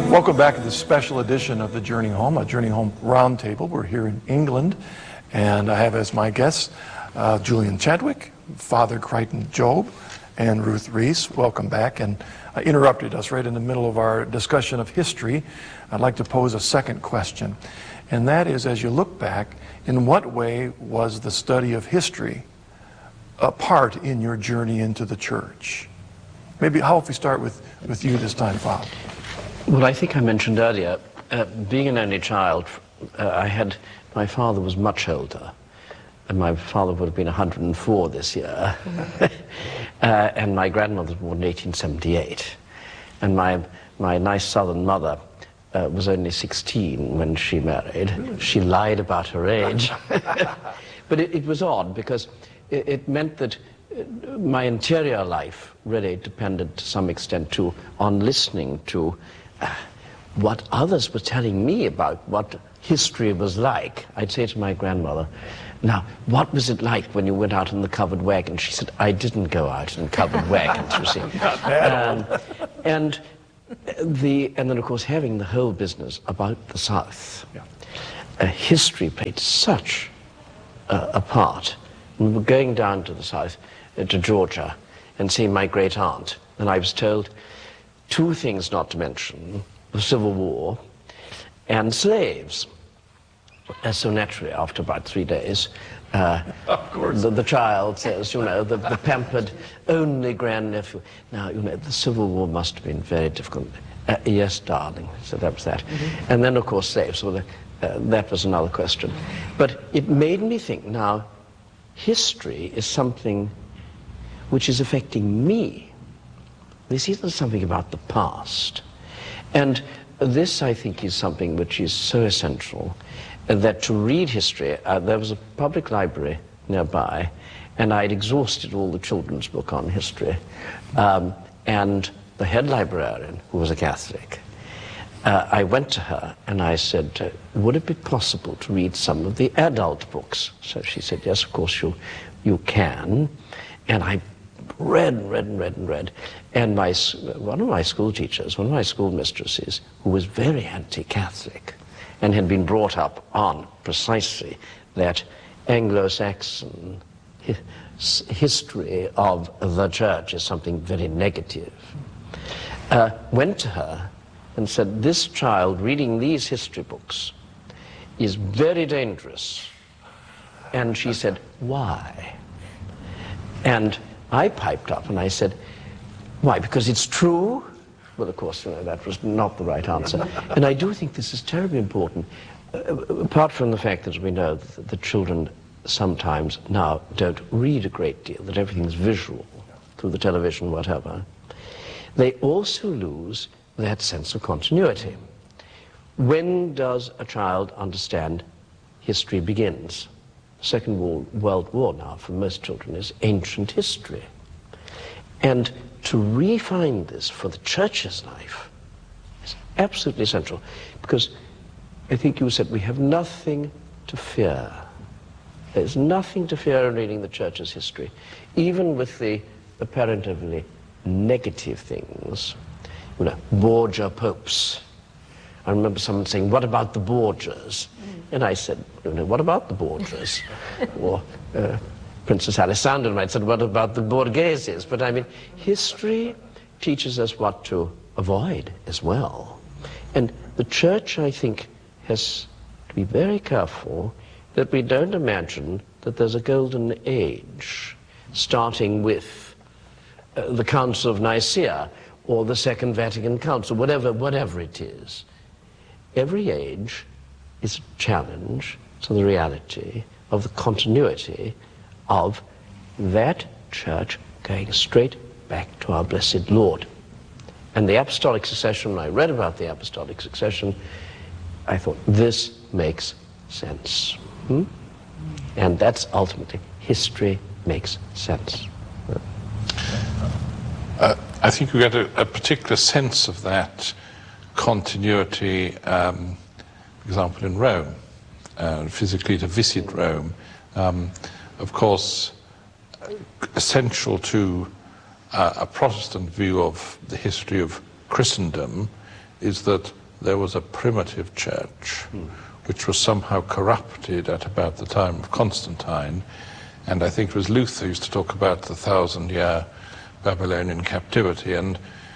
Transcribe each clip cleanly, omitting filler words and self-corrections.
Welcome back to this special edition of the Journey Home, a Journey Home Roundtable. We're here in England, and I have as my guests Julian Chadwick, Father Crichton Job, and Ruth Reese. Welcome back, and interrupted us right in the middle of our discussion of history. I'd like to pose a second question, and that is, as you look back, in what way was the study of history a part in your journey into the church? Maybe, how if we start with you this time, Father? Well, I think I mentioned earlier, being an only child, my father was much older, and my father would have been 104 this year, and my grandmother was born in 1878, and my nice southern mother was only 16 when she married. She lied about her age, but it was odd because it meant that my interior life really depended to some extent on listening to what others were telling me about what history was like. I'd say to my grandmother, "Now, what was it like when you went out in the covered wagon?" She said, "I didn't go out in covered wagons, you see." And then, of course, having the whole business about the South, history played such a part. We were going down to the South, to Georgia, and seeing my great aunt, and I was told two things not to mention: the Civil War and slaves. So naturally, after about 3 days, of course, the child says, you know, the pampered only grandnephew, "Now, you know, the Civil War must have been very difficult." "Yes, darling." So that was that. Mm-hmm. And then, of course, slaves. Well, that was another question. But it made me think, now, history is something which is affecting me. This isn't something about the past. And this, I think, is something which is so essential, that to read history, there was a public library nearby, and I'd exhausted all the children's book on history. And the head librarian, who was a Catholic, I went to her and I said, "Would it be possible to read some of the adult books?" So she said, "Yes, of course you can." And I read. And one of my school teachers, one of my school mistresses, who was very anti-Catholic and had been brought up on precisely that Anglo-Saxon history of the church is something very negative, went to her and said, "This child reading these history books is very dangerous." And she said, "Why?" And I piped up and I said, "Why, because it's true?" Well, of course, you know, that was not the right answer. And I do think this is terribly important, apart from the fact that we know that the children sometimes now don't read a great deal, that everything's visual through the television, whatever. They also lose that sense of continuity. When does a child understand history begins? Second World War now, for most children, is ancient history. And to refine this for the church's life is absolutely essential, because I think you said we have nothing to fear. There's nothing to fear in reading the church's history, even with the apparently negative things. You know, Borgia popes. I remember someone saying, "What about the Borgias?" And I said, you know, "What about the Borgias?" Or Princess Alessandra might say, "What about the Borgheses?" But I mean, history teaches us what to avoid as well. And the church, I think, has to be very careful that we don't imagine that there's a golden age, starting with the Council of Nicaea or the Second Vatican Council, whatever it is. Every age is a challenge to the reality of the continuity of that church going straight back to our blessed Lord. And the apostolic succession, when I read about the apostolic succession, I thought, this makes sense. And that's ultimately, history makes sense. I think you get a particular sense of that continuity, for example, in Rome, physically to visit Rome. Of course, essential to a Protestant view of the history of Christendom is that there was a primitive church which was somehow corrupted at about the time of Constantine, and I think it was Luther who used to talk about the 1,000-year Babylonian captivity, and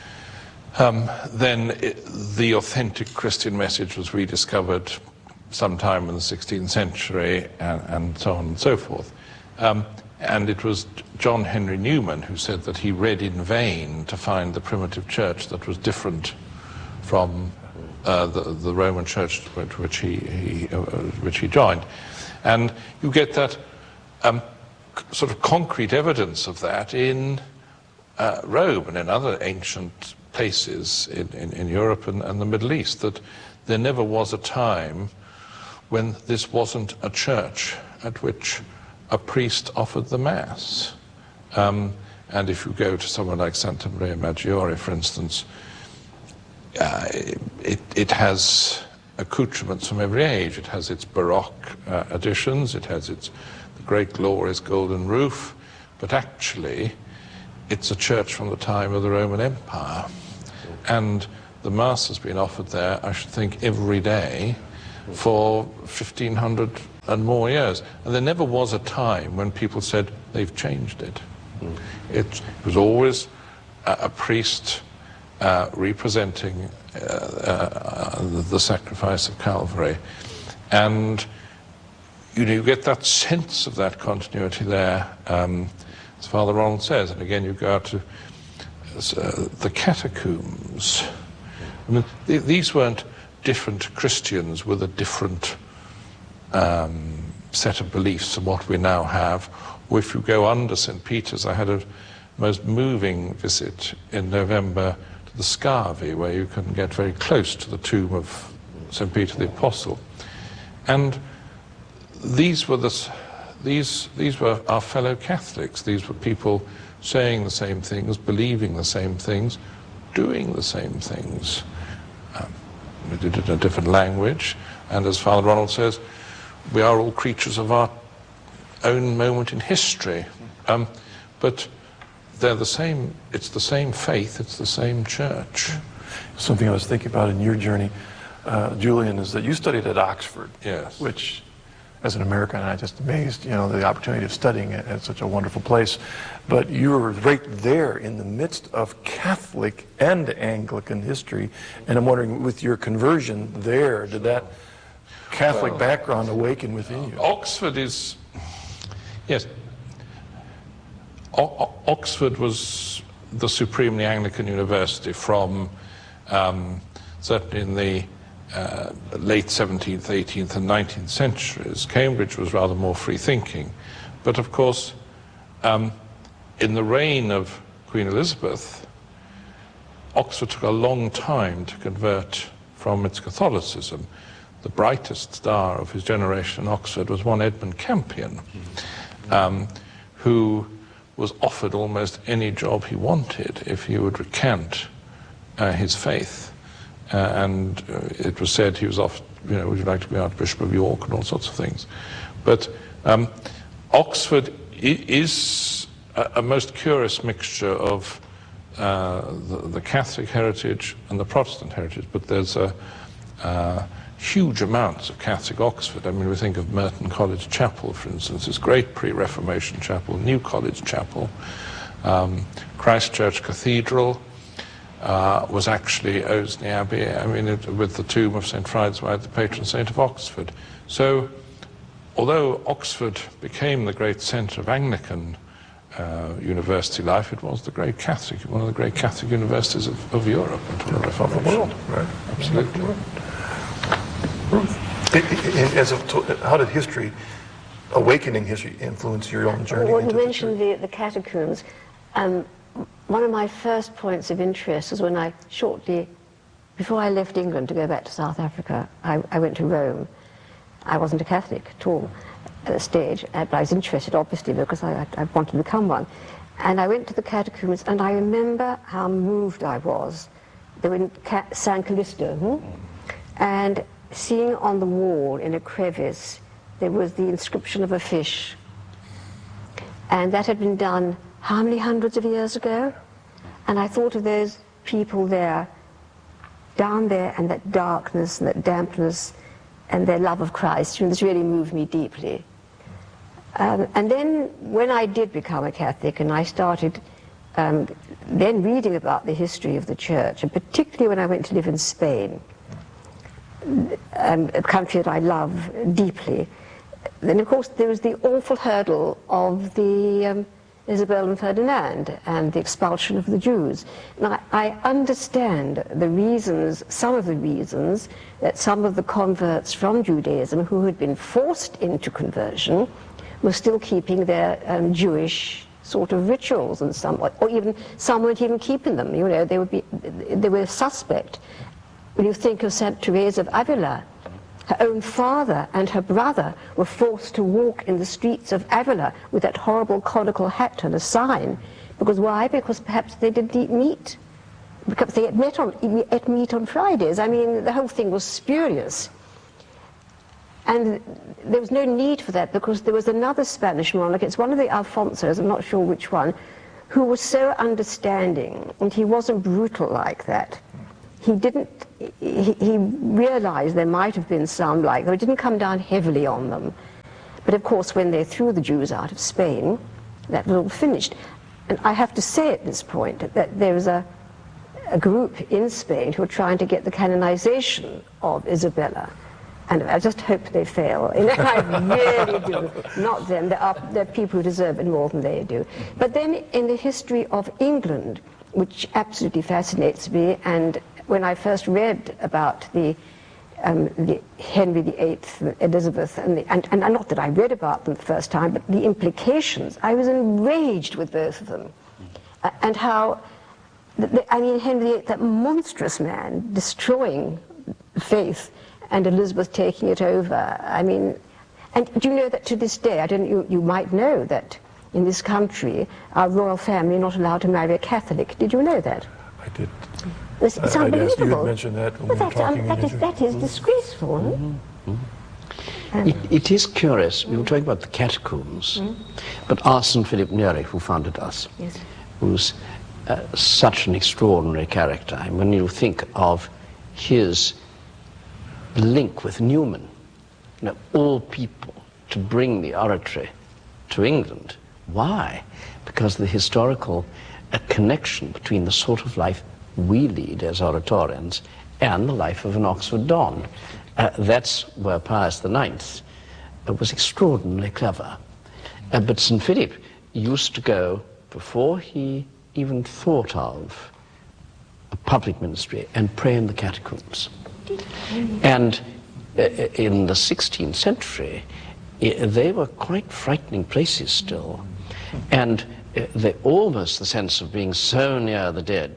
then the authentic Christian message was rediscovered sometime in the 16th century, and so on and so forth. And it was John Henry Newman who said that he read in vain to find the primitive church that was different from the Roman church which he joined. And you get that sort of concrete evidence of that in Rome and in other ancient places in Europe and the Middle East, that there never was a time when this wasn't a church at which a priest offered the Mass. And if you go to someone like Santa Maria Maggiore, for instance, it has accoutrements from every age. It has its Baroque additions, it has the great glorious golden roof, but actually it's a church from the time of the Roman Empire. And the Mass has been offered there, I should think, every day for 1,500 and more years. And there never was a time when people said they've changed it. It was always a priest representing the sacrifice of Calvary. And you get that sense of that continuity there, as Father Ronald says. And again, you go out to the catacombs. I mean, these weren't different Christians with a different set of beliefs than what we now have. Or if you go under St. Peter's, I had a most moving visit in November to the Scavi, where you can get very close to the tomb of St. Peter the Apostle. And these were our fellow Catholics. These were people saying the same things, believing the same things, doing the same things. We did it in a different language, and as Father Ronald says, we are all creatures of our own moment in history. But they're the same, it's the same faith, it's the same church. Something I was thinking about in your journey, Julian, is that you studied at Oxford. Yes. Which, as an American, I'm just amazed, the opportunity of studying at such a wonderful place. But you were right there in the midst of Catholic and Anglican history. And I'm wondering, with your conversion there, did that Catholic background awaken within you? Oxford is, yes, Oxford was the supremely Anglican university from certainly in the late 17th, 18th and 19th centuries. Cambridge was rather more free-thinking. But of course, in the reign of Queen Elizabeth, Oxford took a long time to convert from its Catholicism. The brightest star of his generation in Oxford was one Edmund Campion, who was offered almost any job he wanted if he would recant his faith. And it was said he was offered, would you like to be Archbishop of York and all sorts of things. But Oxford is a most curious mixture of the Catholic heritage and the Protestant heritage, but there's huge amounts of Catholic Oxford. I mean, we think of Merton College Chapel, for instance, this great pre-Reformation chapel, New College Chapel, Christ Church Cathedral, was actually Osney Abbey, with the tomb of St. Friedewald, the patron saint of Oxford. So, although Oxford became the great centre of Anglican university life, it was the great Catholic, one of the great Catholic universities of Europe and of the world. Right. Absolutely. Ruth, how did history, awakening history, influence your own journey? Well, you mentioned the catacombs. One of my first points of interest was when before I left England to go back to South Africa, I went to Rome. I wasn't a Catholic at all at that stage, but I was interested, obviously, because I wanted to become one. And I went to the catacombs, and I remember how moved I was. They were in San Callisto, and seeing on the wall in a crevice, there was the inscription of a fish. And that had been done how many hundreds of years ago? And I thought of those people there down there and that darkness and that dampness and their love of Christ, this really moved me deeply. And then when I did become a Catholic and I started then reading about the history of the Church, and particularly when I went to live in Spain, a country that I love deeply, then of course there was the awful hurdle of the Isabel and Ferdinand and the expulsion of the Jews. Now I understand the reasons, some of the reasons, that some of the converts from Judaism who had been forced into conversion were still keeping their Jewish sort of rituals, and some, or even some weren't even keeping them. They were suspect. When you think of Saint Teresa of Avila, her own father and her brother were forced to walk in the streets of Avila with that horrible conical hat and a sign. Because why? Because perhaps they didn't eat meat. Because they ate meat on Fridays. I mean, the whole thing was spurious. And there was no need for that, because there was another Spanish monarch, it's one of the Alfonsos, I'm not sure which one, who was so understanding, and he wasn't brutal like that. He realized there might have been some like that. It didn't come down heavily on them. But of course, when they threw the Jews out of Spain, that was all finished. And I have to say at this point that there is a group in Spain who are trying to get the canonization of Isabella. And I just hope they fail. I really do. Not them. There are people who deserve it more than they do. But then in the history of England, which absolutely fascinates me, and when I first read about the Henry VIII, Elizabeth, and not that I read about them the first time, but the implications, I was enraged with both of them. And how, Henry VIII, that monstrous man, destroying faith, and Elizabeth taking it over. And do you know that to this day, you might know that in this country, our royal family are not allowed to marry a Catholic. Did you know that? I did. It's unbelievable. I'd asked you to mention that when we were talking. That is disgraceful. It is curious. We were talking about the catacombs, but our St. Philip Neri, who founded us, yes, who's such an extraordinary character. And when you think of his link with Newman, all people to bring the oratory to England. Why? Because the historical connection between the sort of life we lead as oratorians and the life of an Oxford Don. That's where Pius IX was extraordinarily clever. But St. Philip used to go, before he even thought of a public ministry, and pray in the catacombs. And in the 16th century, they were quite frightening places still. And almost the sense of being so near the dead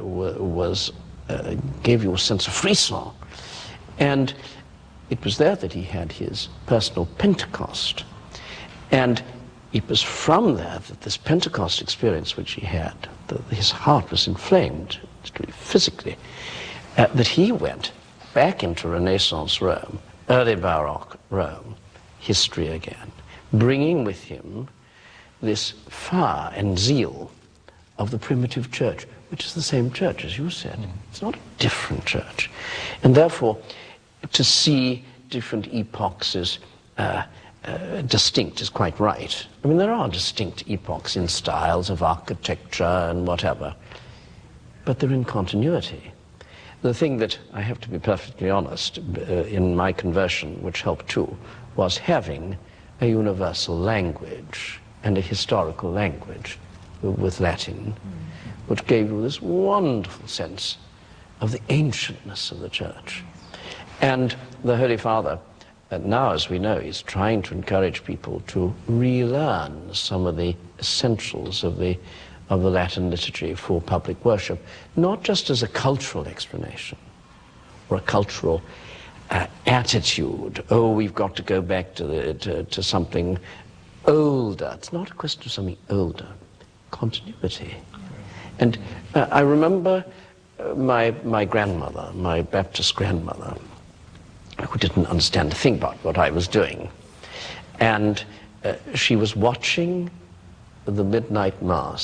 gave you a sense of frisson. And it was there that he had his personal Pentecost. And it was from there that this Pentecost experience which he had, his heart was inflamed physically, that he went back into Renaissance Rome, early Baroque Rome, history again, bringing with him this fire and zeal of the primitive church, which is the same church, as you said. It's not a different church. And therefore, to see different epochs as distinct is quite right. There are distinct epochs in styles of architecture and whatever, but they're in continuity. The thing that, I have to be perfectly honest, in my conversion, which helped too, was having a universal language and a historical language with Latin, which gave you this wonderful sense of the ancientness of the Church. And the Holy Father, now as we know, is trying to encourage people to relearn some of the essentials of the Latin liturgy for public worship, not just as a cultural explanation or a cultural attitude. Oh, we've got to go back to something older. It's not a question of something older. Continuity. And I remember my grandmother, my Baptist grandmother, who didn't understand a thing about what I was doing. And she was watching the midnight mass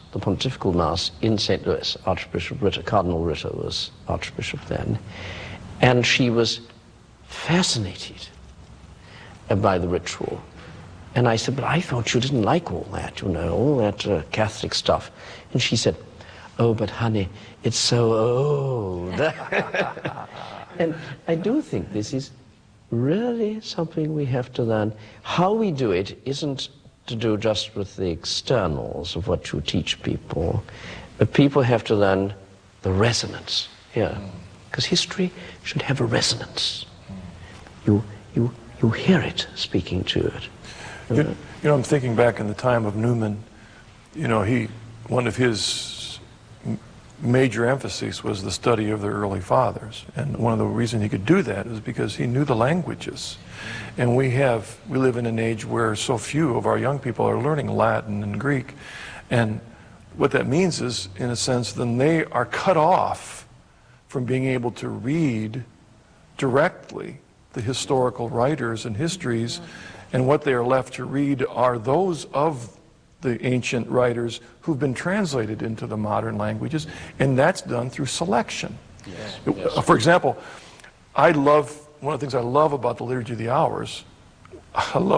the Pontifical Mass in St. Louis. Archbishop Ritter, Cardinal Ritter was Archbishop then. And she was fascinated by the ritual. And I said, but I thought you didn't like all that, you know, all that Catholic stuff. And she said, oh, but honey, it's so old. And I do think this is really something we have to learn. How we do it isn't to do just with the externals of what you teach people, but people have to learn the resonance here. Because history should have a resonance. You hear it speaking to it. You know, I'm thinking back in the time of Newman, you know, one of his major emphases was the study of the early fathers. And one of the reasons he could do that is because he knew the languages. And we live in an age where so few of our young people are learning Latin and Greek. And what that means is, in a sense, then they are cut off from being able to read directly the historical writers and histories, and what they are left to read are those of the ancient writers who've been translated into the modern languages, and that's done through selection. Yes. For example, one of the things I love about the Liturgy of the Hours, I love